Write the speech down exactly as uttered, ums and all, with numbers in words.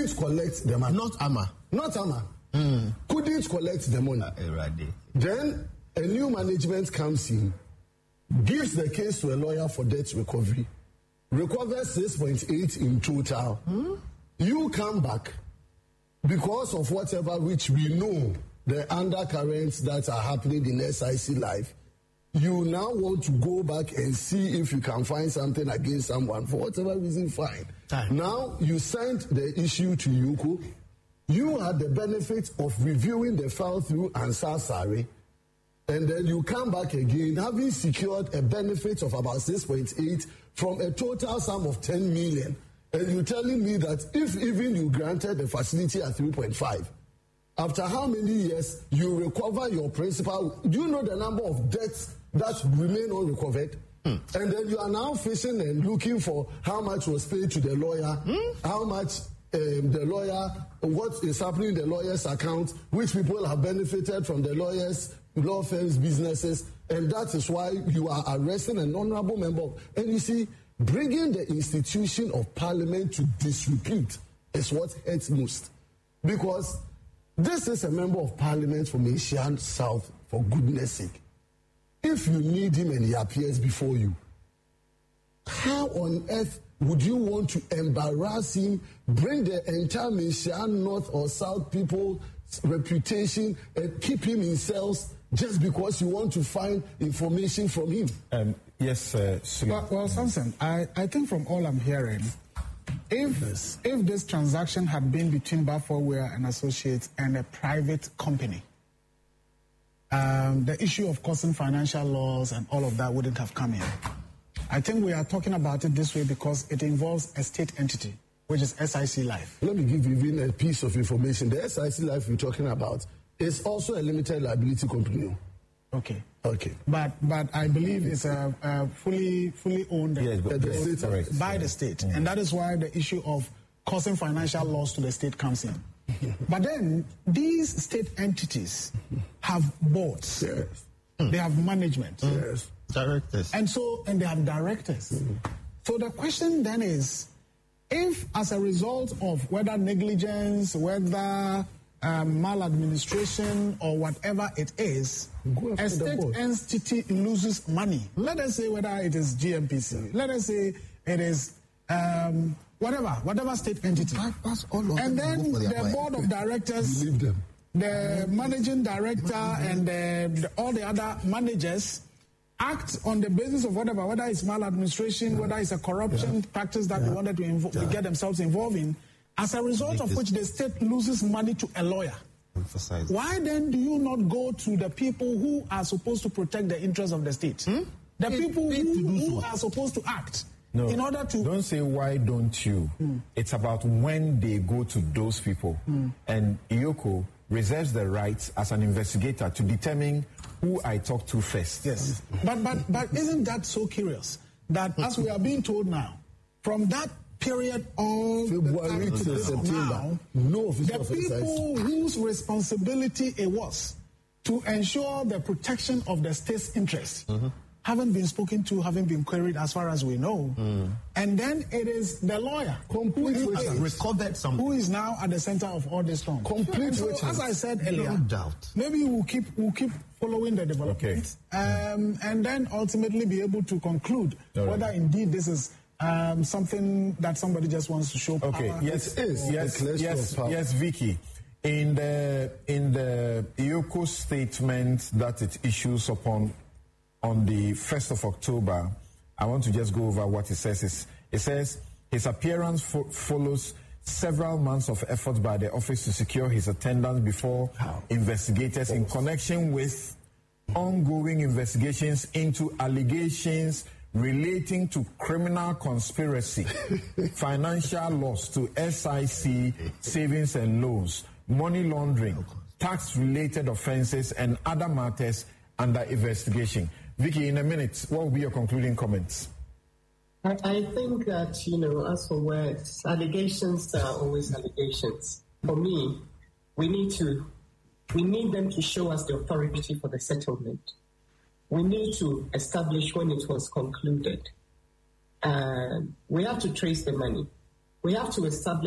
couldn't collect the money. Not Ama. Not Ama. Mm. Couldn't collect the money. Uh, then a new management comes in, gives the case to a lawyer for debt recovery, recovers six point eight in total. Mm. You come back because of whatever which we know, the undercurrents that are happening in S I C Life. You now want to go back and see if you can find something against someone for whatever reason, fine. Time. Now you sent the issue to Yuko. You had the benefit of reviewing the file through Ansar Sari, and then you come back again having secured a benefit of about six point eight from a total sum of ten million. And you're telling me that if even you granted the facility at three point five, after how many years you recover your principal? Do you know the number of debts that remain unrecovered? Mm. And then you are now facing and looking for how much was paid to the lawyer, mm. how much um, the lawyer, what is happening in the lawyer's account, which people have benefited from the lawyer's, law firms, businesses, and that is why you are arresting an honorable member. And you see, bringing the institution of parliament to disrepute is what hurts most. Because this is a member of parliament from Asian South, for goodness sake. If you need him and he appears before you, how on earth would you want to embarrass him, bring the entire Asian North or South people's reputation and keep him in cells just because you want to find information from him? Um, yes, uh, well, well, Samson, I, I think from all I'm hearing, if yes. if this transaction had been between Baffour and Associates and a private company, um, the issue of causing financial loss and all of that wouldn't have come in. I think we are talking about it this way because it involves a state entity, which is S I C Life. Let me give you even a piece of information. The S I C Life we're talking about is also a limited liability company. Okay. Okay. But but I believe it's a, a fully fully owned yes, but the the state, by the state, mm. and that is why the issue of causing financial loss to the state comes in. But then these state entities have boards. Yes. They have management. Yes. Directors. And so and they have directors. Mm. So the question then is, if as a result of whether negligence, whether Um, maladministration or whatever it is, a state entity loses money. Let us say whether it is G M P C, let us say it is um, whatever, whatever state entity. And then the board of directors, the managing director and the, the, all the other managers act on the basis of whatever, whether it's maladministration, yeah. whether it's a corruption yeah. practice that yeah. they wanted to, invo- yeah. to get themselves involved in. As a result of which the state loses money to a lawyer. Emphasize. Why then do you not go to the people who are supposed to protect the interests of the state? Hmm? The it, people it, who, who so. are supposed to act no, in order to... Don't say, why don't you? Hmm. It's about when they go to those people. Hmm. And Iyoko reserves the right as an investigator to determine who I talk to first. Yes. but, but, but isn't that so curious? That as we are being told now, from that period of February to September, no the people whose responsibility it was to ensure the protection of the state's interests mm-hmm. haven't been spoken to, haven't been queried as far as we know. Mm. And then it is the lawyer who, who, has recovered something. who is now at the center of all this storm. Complete so, as I said earlier, no doubt. Maybe we'll keep we'll keep following the developments okay. um, and then ultimately be able to conclude all whether right. indeed this is Um, something that somebody just wants to show. Okay. Power. Yes. Is. Yes. Yes. Yes. Vicky, in the in the Iyoko statement that it issues upon on the first of October, I want to just go over what it says. It's, it says his appearance fo- follows several months of effort by the office to secure his attendance before How? investigators in connection with ongoing investigations into allegations relating to criminal conspiracy, financial loss to S I C savings and loans, money laundering, tax-related offenses, and other matters under investigation. Vicky, in a minute, what will be your concluding comments? I, I think that, you know, as for words, allegations are always allegations. For me, we need to, we need them to show us the authority for the settlement. We need to establish when it was concluded. Uh, we have to trace the money. We have to establish